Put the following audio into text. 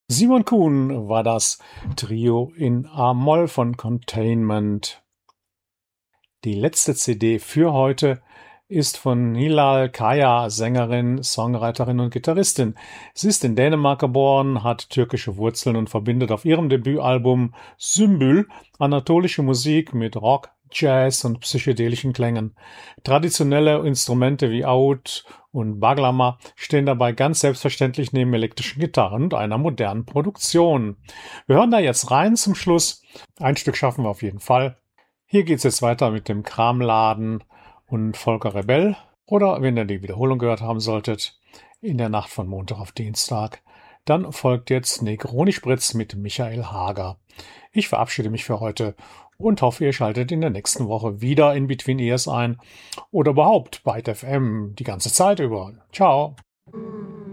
Simon Kuhn war das Trio in A-Moll von Containment. Die letzte CD für heute ist von Hilal Kaya, Sängerin, Songwriterin und Gitarristin. Sie ist in Dänemark geboren, hat türkische Wurzeln und verbindet auf ihrem Debütalbum Sümbül anatolische Musik mit Rock, Jazz und psychedelischen Klängen. Traditionelle Instrumente wie Oud und Baglama stehen dabei ganz selbstverständlich neben elektrischen Gitarren und einer modernen Produktion. Wir hören da jetzt rein zum Schluss. Ein Stück schaffen wir auf jeden Fall. Hier geht's jetzt weiter mit dem Kramladen und Volker Rebell. Oder wenn ihr die Wiederholung gehört haben solltet, in der Nacht von Montag auf Dienstag. Dann folgt jetzt Negroni Spritz mit Michael Hager. Ich verabschiede mich für heute und hoffe, ihr schaltet in der nächsten Woche wieder in Between Ears ein oder überhaupt bei FM die ganze Zeit über. Ciao!